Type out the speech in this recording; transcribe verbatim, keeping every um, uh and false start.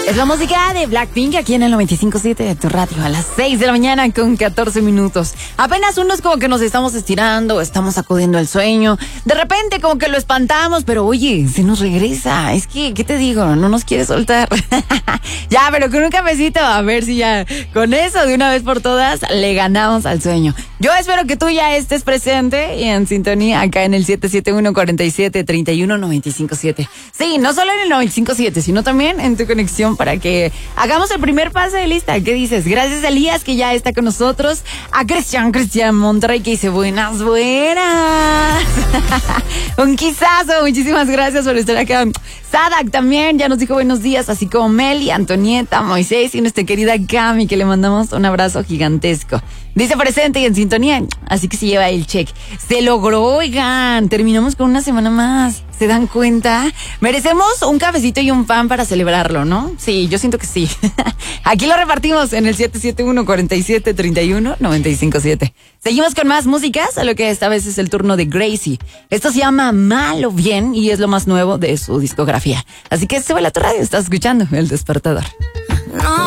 Es la música de Blackpink aquí en el noventa y cinco punto siete de tu radio a las seis de la mañana con catorce minutos. Apenas unos como que nos estamos estirando, estamos sacudiendo el sueño. De repente como que lo espantamos, pero oye, se nos regresa. Es que, ¿qué te digo? No nos quiere soltar. Ya, pero con un cafecito, a ver si ya con eso de una vez por todas le ganamos al sueño. Yo espero que tú ya estés presente y en sintonía acá en el siete siete uno, cuatro siete, tres uno, nueve cinco siete. Sí, no solo en el noventa y cinco punto siete, sino también en tu conexión para que hagamos el primer paso de lista. ¿Qué dices? Gracias a Elías que ya está con nosotros. A Cristian, Cristian Monterrey que dice buenas, buenas. Un quizazo, muchísimas gracias por estar acá. Sadak también ya nos dijo buenos días, así como Meli, Antonieta, Moisés y nuestra querida Cami que le mandamos un abrazo gigantesco. Dice presente y en sintonía, así que se lleva el check. Se logró, oigan, terminamos con una semana más. ¿Se dan cuenta? Merecemos un cafecito y un pan para celebrarlo, ¿no? Sí, yo siento que sí. Aquí lo repartimos en el siete siete uno, cuatro siete, tres uno, nueve cinco siete. Seguimos con más músicas, a lo que esta vez es el turno de Gracie. Esto se llama Mal o Bien y es lo más nuevo de su discografía. Así que sube a tu radio, estás escuchando El Despertador. No.